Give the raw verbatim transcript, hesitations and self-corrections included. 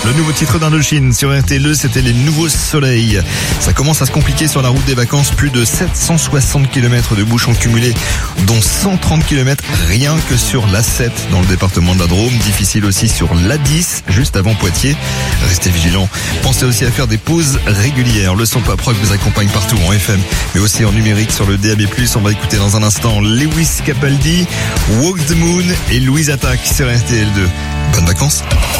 Le nouveau titre d'Indochine sur R T L E, c'était les nouveaux soleils. Ça commence à se compliquer sur la route des vacances. Plus de sept cent soixante kilomètres de bouchons cumulés, dont cent trente kilomètres rien que sur l'A sept dans le département de la Drôme. Difficile aussi sur l'A dix, juste avant Poitiers. Restez vigilants. Pensez aussi à faire des pauses régulières. Le son pop rock vous accompagne partout en F M, mais aussi en numérique sur le D A B plus. On va écouter dans un instant Lewis Capaldi, Walk the Moon et Louise Attaque sur R T L deux. Bonnes vacances.